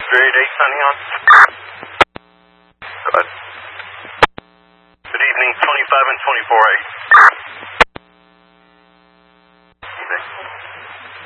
Grade 8 signing on. Go ahead. Good evening, 25 and 24A.